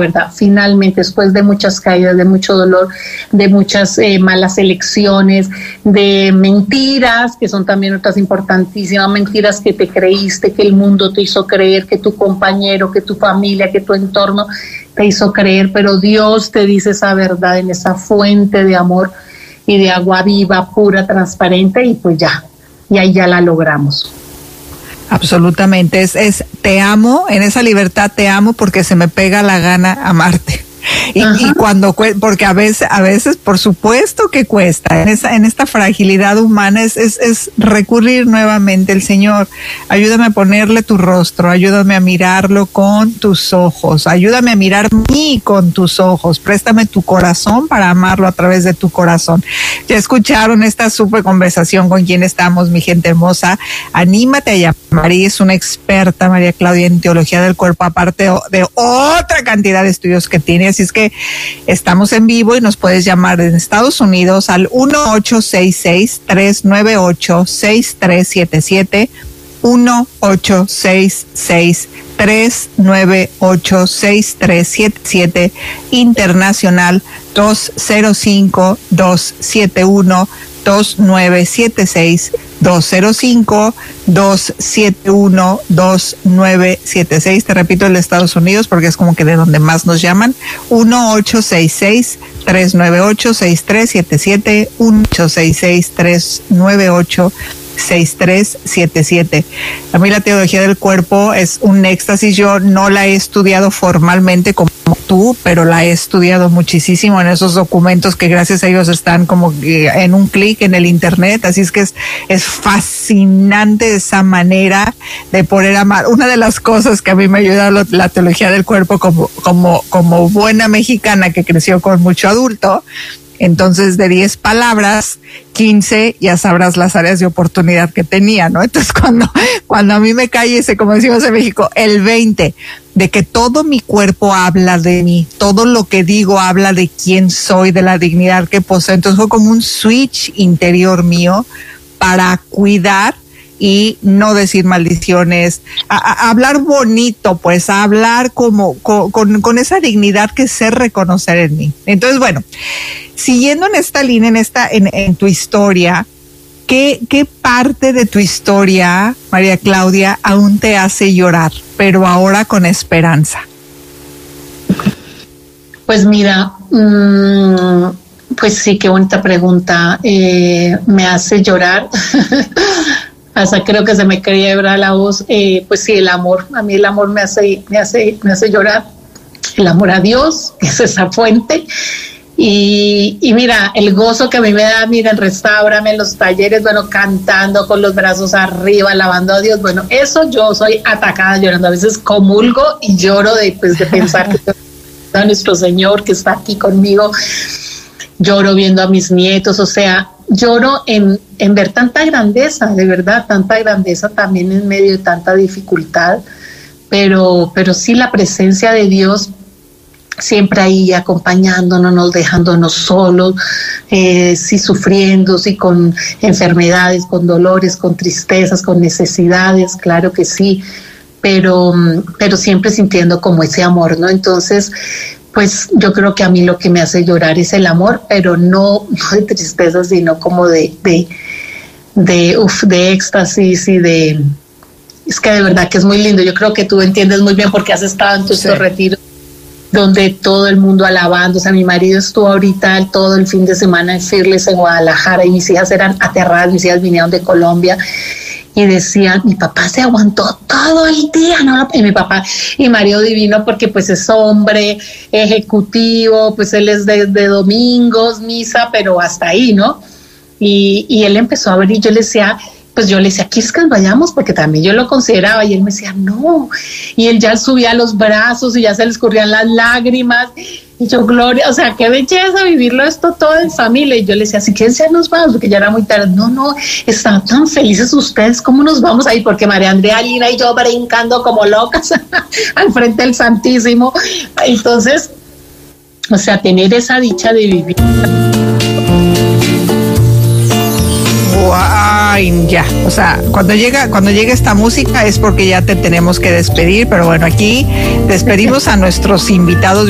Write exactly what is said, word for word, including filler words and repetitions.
verdad, finalmente, después de muchas caídas, de mucho dolor, de muchas eh, malas elecciones, de mentiras, que son también otras importantísimas, mentiras que te creíste, que el mundo te hizo creer, que tu compañero, que tu familia, que tu entorno te hizo creer, pero Dios te dice esa verdad en esa fuente de amor y de agua viva, pura, transparente, y pues ya, y ahí ya la logramos. Absolutamente, es, es te amo, en esa libertad te amo porque se me pega la gana amarte. Y, y cuando, porque a veces, a veces, por supuesto que cuesta, en esa, en esta fragilidad humana es, es, es recurrir nuevamente al Señor. Ayúdame a ponerle tu rostro, ayúdame a mirarlo con tus ojos, ayúdame a mirar a mí con tus ojos, préstame tu corazón para amarlo a través de tu corazón. Ya escucharon esta súper conversación con quien estamos, mi gente hermosa. Anímate a llamar. María es una experta, María Claudia, en teología del cuerpo, aparte de otra cantidad de estudios que tiene. Así es que estamos en vivo y nos puedes llamar en Estados Unidos al uno ocho seis seis, tres nueve ocho, seis tres siete siete, uno ocho seis seis, tres nueve ocho, seis tres siete siete, internacional dos cero cinco, dos siete uno, dos nueve siete seis, dos cero cinco, dos siete uno, dos nueve siete seis. Te repito, el de Estados Unidos porque es como que de donde más nos llaman. uno ocho seis seis, tres nueve ocho, seis tres siete siete, uno ocho seis seis, tres nueve ocho, seis tres siete siete. A mí la teología del cuerpo es un éxtasis. Yo no la he estudiado formalmente como tú, pero la he estudiado muchísimo en esos documentos que gracias a ellos están como en un clic en el internet. Así es que es, es fascinante esa manera de poder amar. Una de las cosas que a mí me ayuda la, la teología del cuerpo como, como, como buena mexicana que creció con mucho adulto. Entonces, de diez palabras, quince, ya sabrás las áreas de oportunidad que tenía, ¿no? Entonces, cuando, cuando a mí me cae ese, como decimos en México, el veinte, de que todo mi cuerpo habla de mí, todo lo que digo habla de quién soy, de la dignidad que poseo. Entonces, fue como un switch interior mío para cuidar y no decir maldiciones, a, a hablar bonito, pues a hablar como con, con, con esa dignidad que sé reconocer en mí. Entonces, bueno, siguiendo en esta línea, en esta, en, en tu historia, ¿qué, qué parte de tu historia, María Claudia, aún te hace llorar, pero ahora con esperanza? Pues mira, mmm, pues sí, qué bonita pregunta. Eh, me hace llorar. Hasta creo que se me quiebra la voz. Eh, pues sí, el amor. A mí el amor me hace, me hace, me hace llorar. El amor a Dios, que es esa fuente. Y, y mira, el gozo que a mí me da, mira, en Restáurame, en los talleres, bueno, cantando con los brazos arriba, alabando a Dios. Bueno, eso yo soy atacada llorando. A veces comulgo y lloro de, pues, de pensar que a nuestro Señor que está aquí conmigo. Lloro viendo a mis nietos, o sea, lloro en, en ver tanta grandeza, de verdad, tanta grandeza también en medio de tanta dificultad, pero, pero sí la presencia de Dios siempre ahí acompañándonos, no dejándonos solos, eh, sí sufriendo, sí con enfermedades, con dolores, con tristezas, con necesidades, claro que sí, pero, pero siempre sintiendo como ese amor, ¿no? Entonces, pues yo creo que a mí lo que me hace llorar es el amor, pero no, no de tristeza, sino como de, de, de, uf, de éxtasis y de... Es que de verdad que es muy lindo. Yo creo que tú entiendes muy bien porque has estado en tus sí. retiros donde todo el mundo alabando. O sea, mi marido estuvo ahorita todo el fin de semana en Fearless en Guadalajara y mis hijas eran aterradas, mis hijas vinieron de Colombia y decían, mi papá se aguantó todo el día, ¿no? Y mi papá, y Mario divino porque pues es hombre, ejecutivo, pues él es de, de domingos, misa, pero hasta ahí, ¿no? Y, y él empezó a ver y yo le decía, pues yo le decía, ¿quieres que vayamos? Porque también yo lo consideraba y él me decía, no. Y él ya subía los brazos y ya se le escurrían las lágrimas. Y yo, Gloria, o sea, qué belleza vivirlo esto todo en familia. Y yo le decía, si quieren ya nos vamos, porque ya era muy tarde. No, no, están tan felices ustedes, ¿cómo nos vamos a ir? Porque María Andrea, Lina y yo brincando como locas al frente del Santísimo. Entonces, o sea, tener esa dicha de vivir. Ay, ya, o sea, cuando llega, cuando llega esta música es porque ya te tenemos que despedir, pero bueno, aquí despedimos a nuestros invitados.